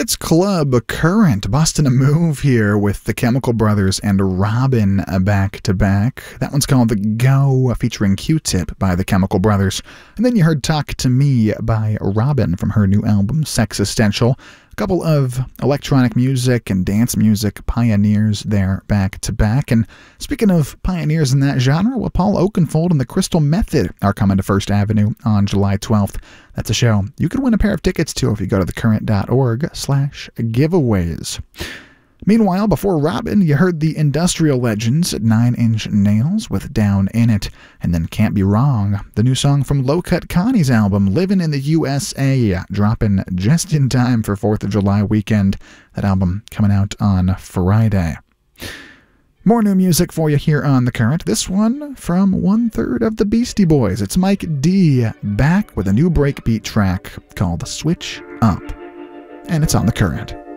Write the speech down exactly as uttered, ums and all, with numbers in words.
It's Club Current busting a move here with the Chemical Brothers and Robin back to back. That one's called The Go, featuring Q-Tip by the Chemical Brothers. And then you heard Talk to Me by Robin from her new album Sexistential. A couple of electronic music and dance music pioneers there back to back. And speaking of pioneers in that genre, well, Paul Oakenfold and the Crystal Method are coming to First Avenue on July twelfth. That's a show you could win a pair of tickets to if you go to thecurrent.org slash giveaways. Meanwhile, before Robin, you heard the Industrial Legends at Nine Inch Nails with Down in It, and then Can't Be Wrong, the new song from Low Cut Connie's album Livin' in the U S A, dropping just in time for fourth of July weekend. That album coming out on Friday. More new music for you here on The Current. This one from one-third of the Beastie Boys. It's Mike D back with a new breakbeat track called Switch Up. And it's on The Current.